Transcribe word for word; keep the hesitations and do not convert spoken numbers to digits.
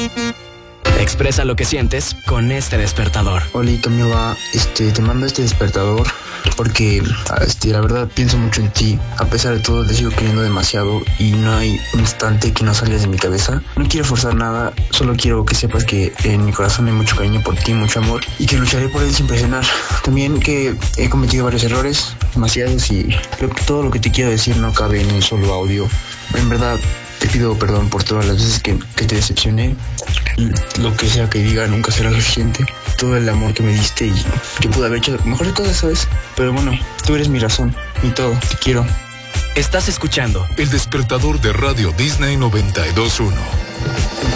Expresa lo que sientes con este despertador. Hola, Camila, este, te mando este despertador porque este, la verdad pienso mucho en ti. A pesar de todo te sigo queriendo demasiado y no hay un instante que no salgas de mi cabeza. No quiero forzar nada, solo quiero que sepas que en mi corazón hay mucho cariño por ti, mucho amor, y que lucharé por él sin presionar. También que he cometido varios errores, demasiados, y creo que todo lo que te quiero decir no cabe en un solo audio. En verdad te pido perdón por todas las veces que, que te decepcioné. Lo que sea que diga nunca será suficiente. Todo el amor que me diste, y yo pude haber hecho mejores cosas, ¿sabes? Pero bueno, tú eres mi razón y todo. Te quiero. Estás escuchando El despertador de Radio Disney noventa y dos punto uno.